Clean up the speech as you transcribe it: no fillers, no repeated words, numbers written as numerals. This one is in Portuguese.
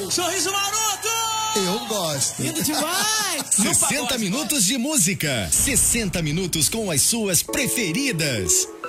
Sorriso maroto! Eu gosto. Lindo demais! 60 minutos de música. 60 minutos com as suas preferidas.